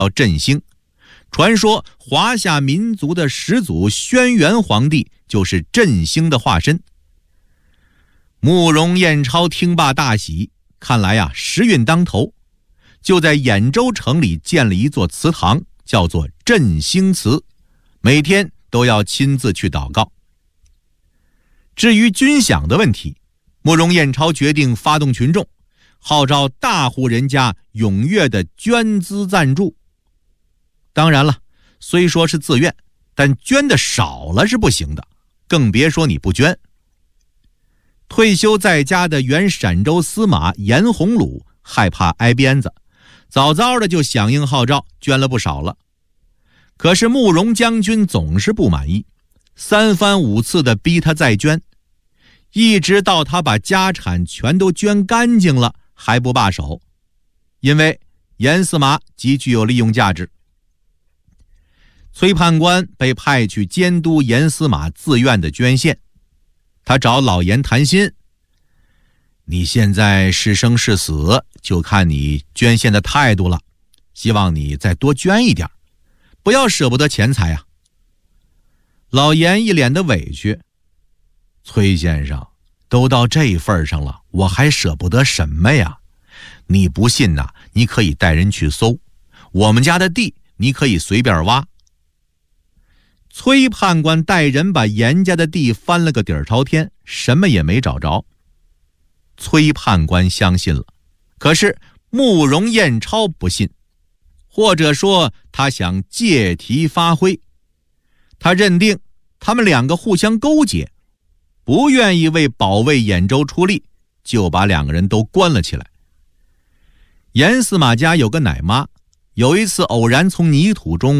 叫振兴。传说华夏民族的始祖轩辕皇帝就是振兴的化身。慕容彦超听罢大喜，看来啊时运当头，就在兖州城里建了一座祠堂，叫做振兴祠，每天都要亲自去祷告。至于军饷的问题，慕容彦超决定发动群众，号召大户人家踊跃的捐资赞助。当然了，虽说是自愿，但捐的少了是不行的，更别说你不捐。退休在家的原陕州司马严洪鲁害怕挨鞭子，早早的就响应号召，捐了不少了。可是慕容将军总是不满意，3番5次的逼他再捐，一直到他把家产全都捐干净了还不罢手，因为严司马极具有利用价值。崔判官被派去监督严司马自愿的捐献，他找老严谈心，你现在是生是死就看你捐献的态度了，希望你再多捐一点，不要舍不得钱财啊。老严一脸的委屈，崔先生，都到这份上了，我还舍不得什么呀？你不信呐，你可以带人去搜，我们家的地你可以随便挖。崔判官带人把严家的地翻了个底儿朝天，什么也没找着。崔判官相信了，可是慕容彦超不信，或者说他想借题发挥。他认定他们两个互相勾结，不愿意为保卫兖州出力，就把2个人都关了起来。严司马家有个奶妈，有一次偶然从泥土中